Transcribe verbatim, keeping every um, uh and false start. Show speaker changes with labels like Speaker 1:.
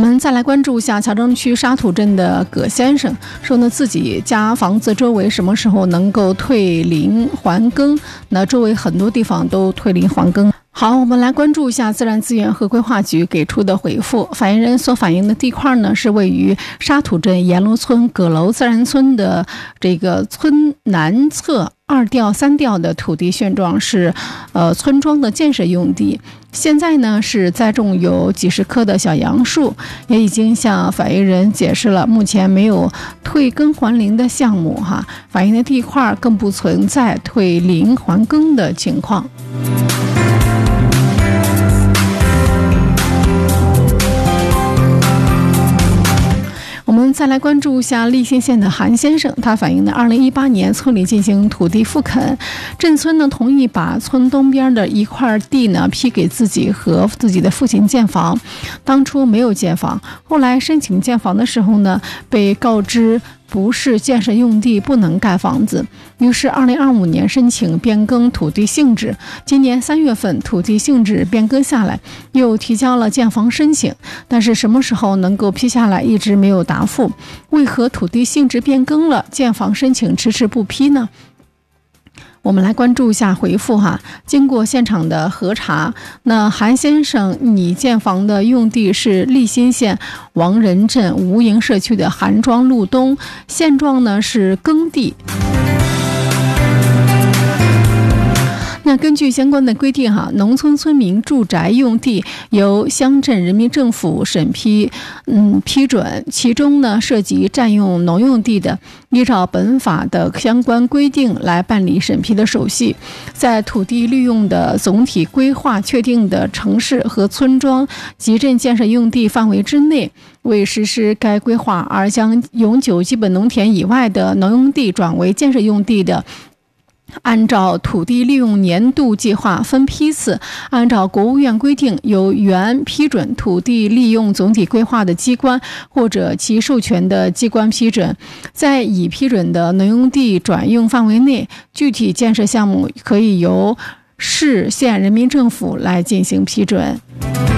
Speaker 1: 们再来关注一下桥城区沙土镇的葛先生，说呢自己家房子周围什么时候能够退林还耕，那周围很多地方都退林还耕。好，我们来关注一下自然资源和规划局给出的回复。发言人所反映的地块呢，是位于沙土镇盐楼村葛楼自然村的这个村南侧二调三调的土地现状，是呃村庄的建设用地。现在呢是栽种有几十棵的小杨树，也已经向反映人解释了，目前没有退耕还林的项目哈，反映的地块更不存在退林还耕的情况。我们再来关注一下利辛县的韩先生，他反映的二零一八年村里进行土地复垦，镇村呢同意把村东边的一块地呢批给自己和自己的父亲建房，当初没有建房，后来申请建房的时候呢被告知不是建设用地，不能盖房子，于是二零二五年申请变更土地性质，今年三月份土地性质变更下来，又提交了建房申请，但是什么时候能够批下来一直没有答复。为何土地性质变更了，建房申请迟迟不批呢？我们来关注一下回复哈。经过现场的核查，那韩先生拟建房的用地是利辛县王仁镇吴营社区的韩庄路东，现状呢是耕地。那根据相关的规定哈，农村村民住宅用地由乡镇人民政府审批嗯批准，其中呢涉及占用农用地的，依照本法的相关规定来办理审批的手续，在土地利用的总体规划确定的城市和村庄集镇建设用地范围之内，为实施该规划而将永久基本农田以外的农用地转为建设用地的，按照土地利用年度计划分批次，按照国务院规定由原批准土地利用总体规划的机关或者其授权的机关批准，在已批准的农用地转用范围内，具体建设项目可以由市县人民政府来进行批准。